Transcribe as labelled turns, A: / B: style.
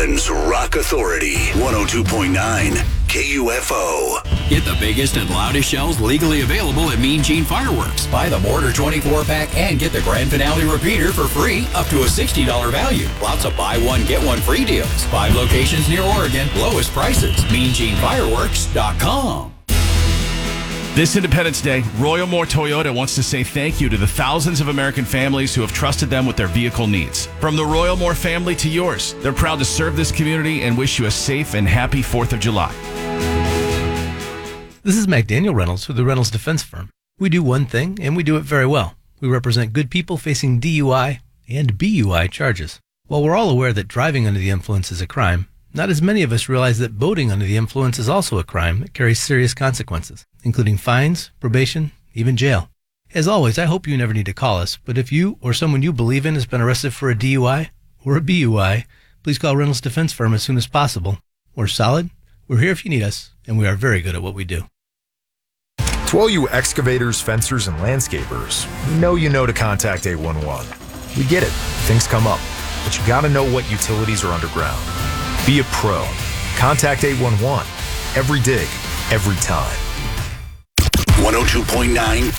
A: Portland's Rock Authority, 102.9 KUFO.
B: Get the biggest and loudest shells legally available at Mean Gene Fireworks. Buy the Mortar 24-pack and get the Grand Finale repeater for free, up to a $60 value. Lots of buy one, get one free deals. 5 locations near Oregon, lowest prices. MeanGeneFireworks.com.
C: This Independence Day, Royal Moore Toyota wants to say thank you to the thousands of American families who have trusted them with their vehicle needs. From the Royal Moore family to yours, they're proud to serve this community and wish you a safe and happy 4th of July.
D: This is McDaniel Reynolds with the Reynolds Defense Firm. We do one thing, and we do it very well. We represent good people facing DUI and BUI charges. While we're all aware that driving under the influence is a crime, not as many of us realize that boating under the influence is also a crime that carries serious consequences, including fines, probation, even jail. As always, I hope you never need to call us, but if you or someone you believe in has been arrested for a DUI or a BUI, please call Reynolds Defense Firm as soon as possible. We're solid, we're here if you need us, and we are very good at what we do.
E: To all you excavators, fencers, and landscapers, we know you know to contact 811. We get it, things come up, but you gotta know what utilities are underground. Be a pro. Contact 811. Every dig, every time.
A: 102.9